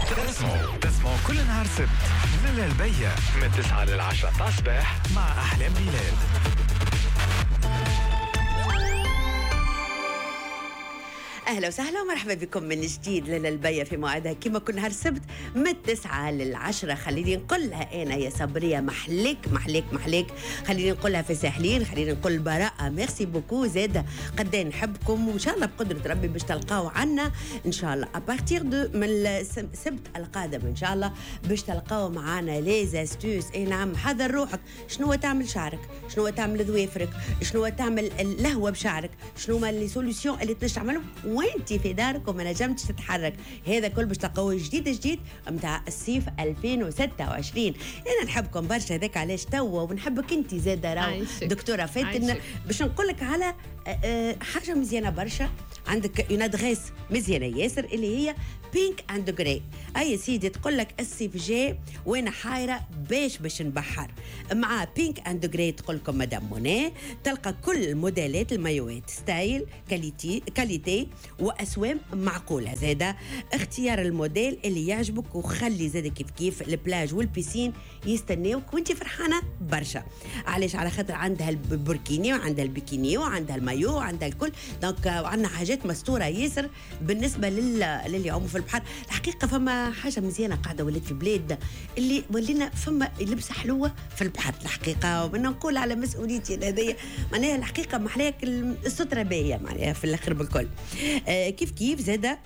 تسمعوا كل نهار سبت من البيع من 9 ل 10 تاع الصباح مع أحلام بلال. أهلا وسهلا ومرحبا بكم من جديد لنا البيا في موعدها كما كل نهار السبت من 9 ل 10. خليني نقولها أنا يا صبرية محليك محليك محليك. خليني نقولها في ساحلين. خليني نقول براءة ميرسي بوكو زاد قد نحبكم وإن شاء الله بقدرة ربي باش تلقاو عنا إن شاء الله أبارتيغ من السبت القادم إن شاء الله باش تلقاو معنا ليزاستوس. أي نعم حذر روحك. شنو تعمل شعرك، شنو تعمل ذوافرك، شنو تعمل الهوة بشعرك، شنو ما لي سوليسيون اللي تنجم تعملهم وانت في دارك وما نجمتش تتحرك. هذا كل باش تلقاوه جديد متاع الصيف 2026. انا نحبكم برشا هذاك علاش توا ونحبك انت زاده راهو دكتوره فاتن باش نقول لك على حاجه مزيانه برشا. عندك اون ادريس مزيانه ياسر اللي هي بينك اند جراي. اي سيدي تقول لك الصيف جاي وانا حايره باش نبحر مع بينك اند جراي. تقول لكم مدام موني تلقى كل الموديلات المايوات ستايل كاليتي واسوام معقوله. زاده اختيار الموديل اللي يعجبك وخلي زاده كيف البلاج والبيسين يستناوك وانت فرحانه برشا. علاش؟ على خاطر عندها البوركيني وعندها البيكيني وعندها المايو وعندها الكل. دونك عندنا حاجات مستوره ياسر بالنسبه للي يعوموا في البحر. الحقيقه فما حاجه مزيانه قاعده ولات في بلاد اللي ولينا فما لبسه حلوه في البحر. الحقيقه وانا نقول على مسؤوليتي هذيا معناها الحقيقه محلاك الستره باهيه معناها في الاخر بالكل. كيف زاده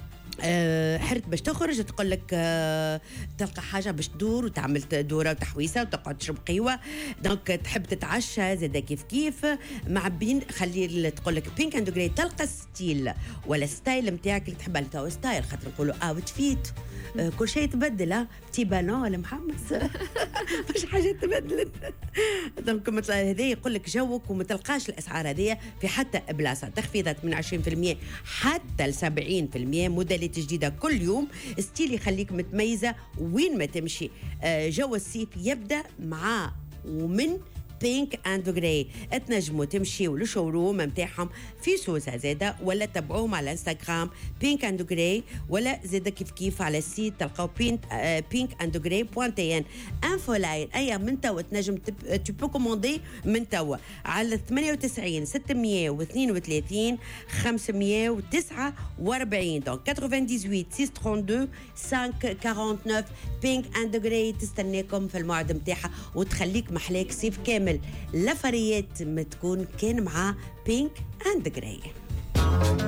حرت باش تخرج تقول لك تلقى حاجه باش تدور وتعمل دوره وتحويسه وتقعد تشرب قهوه. دونك تحب تتعشى زاده كيف مع بين خلي تقول لك بينك اند جراي تلقى ستيل ولا ستايل نتاعك اللي تحبها. تو ستايل خاطر نقولوا اوت فيت كل شيء تبدل. تي بالون ولا محمس مش حاجه تبدلت. دونك مثلا هذا يقول لك جوك وما تلقاش الاسعار هذه في حتى بلاصه. تخفيضات من 20% حتى ل 70%. موديلات جديده كل يوم. ستيل يخليك متميزه وين ما تمشي. جو الصيف يبدا مع ومن بينك اند جراي. تنجموا تمشيوا للشوروم نتاعهم في سوسه زاده ولا تبعوهم على انستغرام بينك اند جراي ولا زاده كيف على السيت تلقاو بينك اند جراي بوانتين انفو لاين. اي من توا تنجم تبو كوموندي من توا على 98 632 549. دونك 98 632 549. بينك اند جراي تستناكم في الموعد نتاعها وتخليك محلاك صيف كامل. لفريات ما تكون كان مع بينك اند جراي.